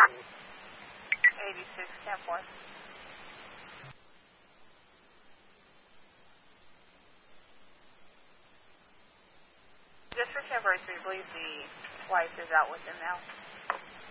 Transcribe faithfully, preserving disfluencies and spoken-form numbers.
eighty-six, ten four. Just for temporary, so we believe the wife is out with him now.